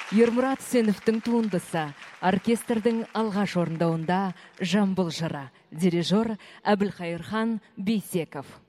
Ермұрат Үсеновтің туындысы, оркестрдің алғаш орындауында «Жамбыл жыры», дирижер Әбілқайырхан Бейсеков.